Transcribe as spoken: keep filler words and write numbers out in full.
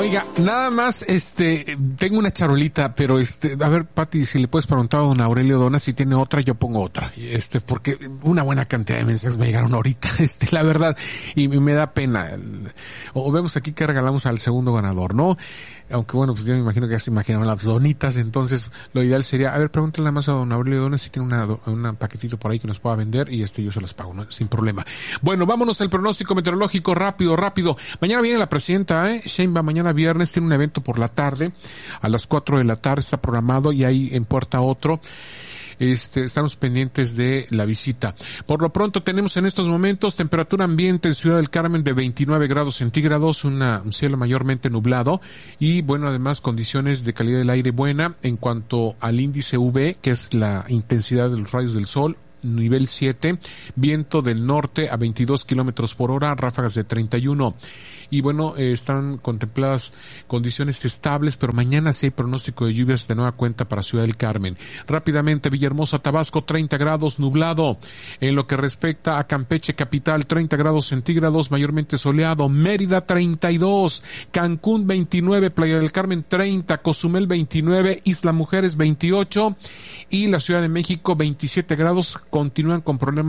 Oiga, nada más, este, tengo una charolita, pero este, a ver, Pati, si le puedes preguntar a don Aurelio Dona si tiene otra, yo pongo otra, este, porque una buena cantidad de mensajes me llegaron ahorita, este, la verdad, y me da pena. O vemos aquí que regalamos al segundo ganador, ¿no? Aunque bueno, pues yo me imagino que ya se imaginaron las donitas, entonces lo ideal sería, a ver, pregúntale nada más a don Aurelio Dona si tiene una, un paquetito por ahí que nos pueda vender y este, yo se las pago, ¿no? Sin problema. Bueno, vámonos al pronóstico meteorológico, rápido, rápido. Mañana viene la presidenta, ¿eh? Sheinbaum, mañana viernes tiene un evento por la tarde, a las cuatro de la tarde está programado y ahí en Puerta otro. Este, estamos pendientes de la visita. Por lo pronto tenemos en estos momentos temperatura ambiente en Ciudad del Carmen de veintinueve grados centígrados, una, un cielo mayormente nublado y bueno, además condiciones de calidad del aire buena en cuanto al índice U V, que es la intensidad de los rayos del sol, nivel siete, viento del norte a veintidós kilómetros por hora, ráfagas de treinta y uno. Y bueno, eh, están contempladas condiciones estables, pero mañana sí hay pronóstico de lluvias de nueva cuenta para Ciudad del Carmen. Rápidamente, Villahermosa, Tabasco, treinta grados, nublado. En lo que respecta a Campeche, capital, treinta grados centígrados, mayormente soleado. Mérida, treinta y dos. Cancún, veintinueve. Playa del Carmen, treinta. Cozumel, veintinueve. Isla Mujeres, veintiocho. Y la Ciudad de México, veintisiete grados. Continúan con problemas